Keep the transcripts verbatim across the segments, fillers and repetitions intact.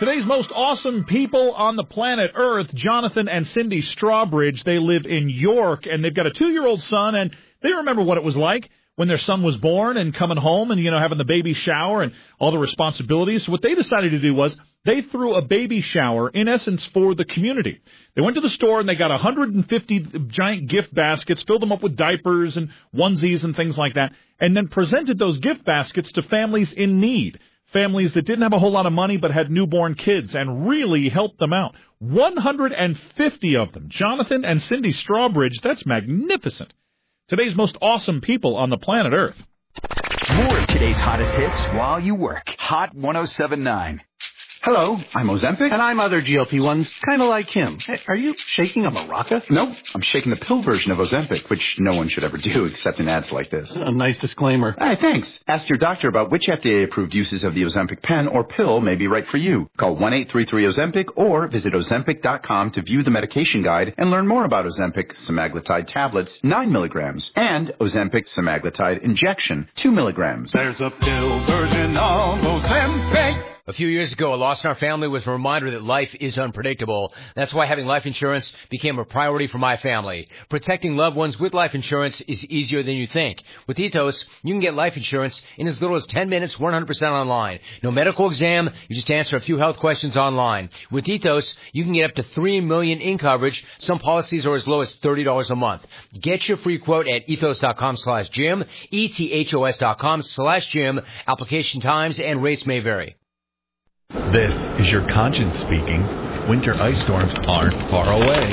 Today's most awesome people on the planet Earth, Jonathan and Cindy Strawbridge. They live in York, and they've got a two-year-old son, and they remember what it was like when their son was born and coming home and, you know, having the baby shower and all the responsibilities. So what they decided to do was they threw a baby shower, in essence, for the community. They went to the store and they got one hundred fifty giant gift baskets, filled them up with diapers and onesies and things like that, and then presented those gift baskets to families in need, families that didn't have a whole lot of money but had newborn kids, and really helped them out. one hundred fifty of them. Jonathan and Cindy Strawbridge, that's magnificent. Today's most awesome people on the planet Earth. More of today's hottest hits while you work. Hot one oh seven point nine. Hello, I'm Ozempic. And I'm other G L P ones, kind of like him. Hey, are you shaking a maraca? No, I'm shaking the pill version of Ozempic, which no one should ever do except in ads like this. A nice disclaimer. Hey, thanks. Ask your doctor about which F D A-approved uses of the Ozempic pen or pill may be right for you. Call one eight three three Ozempic or visit Ozempic dot com to view the medication guide and learn more about Ozempic semaglutide tablets, nine milligrams, and Ozempic semaglutide injection, two milligrams. There's a pill version of Ozempic. A few years ago, a loss in our family was a reminder that life is unpredictable. That's why having life insurance became a priority for my family. Protecting loved ones with life insurance is easier than you think. With Ethos, you can get life insurance in as little as ten minutes, one hundred percent online. No medical exam, you just answer a few health questions online. With Ethos, you can get up to three million dollars in coverage. Some policies are as low as thirty dollars a month. Get your free quote at ethos dot com slash Jim, E T H O S dot com slash Jim. Application times and rates may vary. This is your conscience speaking. Winter ice storms aren't far away.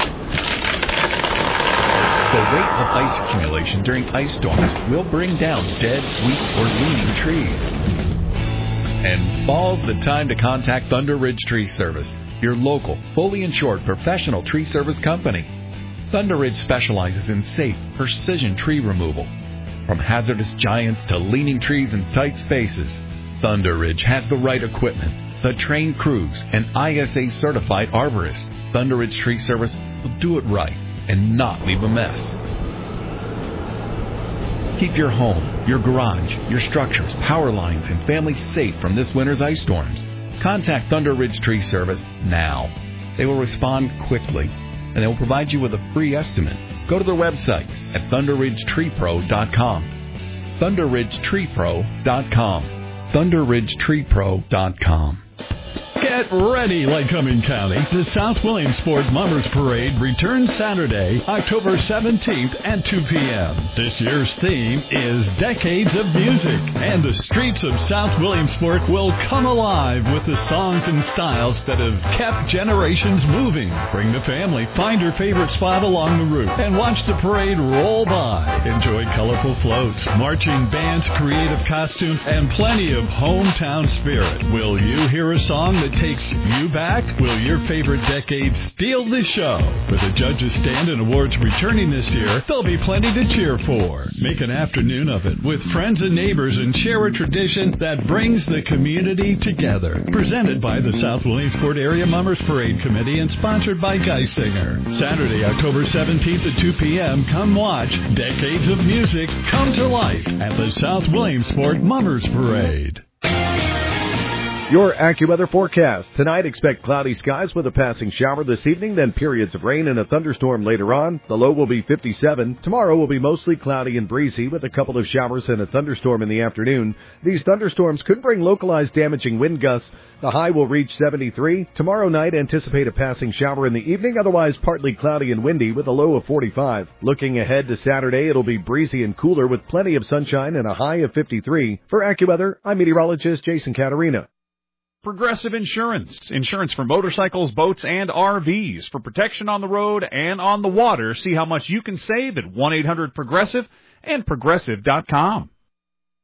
The rate of ice accumulation during ice storms will bring down dead, weak, or leaning trees. And fall's the time to contact Thunder Ridge Tree Service, your local, fully insured professional tree service company. Thunder Ridge specializes in safe, precision tree removal. From hazardous giants to leaning trees in tight spaces, Thunder Ridge has the right equipment, the trained crews, and I S A-certified arborists. Thunder Ridge Tree Service will do it right and not leave a mess. Keep your home, your garage, your structures, power lines, and family safe from this winter's ice storms. Contact Thunder Ridge Tree Service now. They will respond quickly, and they will provide you with a free estimate. Go to their website at thunder ridge tree pro dot com. thunder ridge tree pro dot com. thunder ridge tree pro dot com. Get ready, Lycoming County. The South Williamsport Mummers Parade returns Saturday, October seventeenth at two p.m. This year's theme is Decades of Music, and the streets of South Williamsport will come alive with the songs and styles that have kept generations moving. Bring the family, find your favorite spot along the route, and watch the parade roll by. Enjoy colorful floats, marching bands, creative costumes, and plenty of hometown spirit. Will you hear a song that takes you back? Will your favorite decade steal the show? With the judges' stand and awards returning this year, there'll be plenty to cheer for. Make an afternoon of it with friends and neighbors and share a tradition that brings the community together. Presented by the South Williamsport Area Mummers Parade Committee and sponsored by Geisinger. Saturday, October seventeenth at two p.m. Come watch Decades of Music come to life at the South Williamsport Mummers Parade. Your AccuWeather forecast. Tonight, expect cloudy skies with a passing shower this evening, then periods of rain and a thunderstorm later on. The low will be fifty-seven. Tomorrow will be mostly cloudy and breezy with a couple of showers and a thunderstorm in the afternoon. These thunderstorms could bring localized damaging wind gusts. The high will reach seventy-three. Tomorrow night, anticipate a passing shower in the evening, otherwise partly cloudy and windy with a low of forty-five. Looking ahead to Saturday, it'll be breezy and cooler with plenty of sunshine and a high of fifty-three. For AccuWeather, I'm meteorologist Jason Caterina. Progressive Insurance. Insurance for motorcycles, boats, and R Vs. For protection on the road and on the water, see how much you can save at one eight hundred progressive and progressive dot com.